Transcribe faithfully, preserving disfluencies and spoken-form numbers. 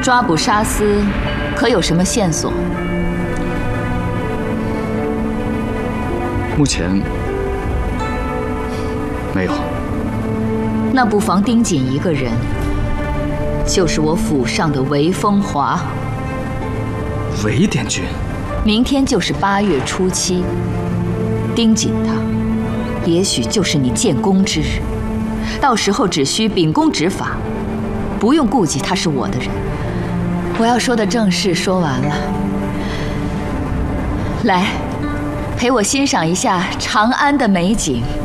抓捕沙司，可有什么线索？ 目前没有。 那不妨盯紧一个人，就是我府上的韦风华。 韦典军， 明天就是八月初七，盯紧他，也许就是你建功之日。到时候只需秉公执法，不用顾及他是我的人。我要说的正事说完了，来，陪我欣赏一下长安的美景。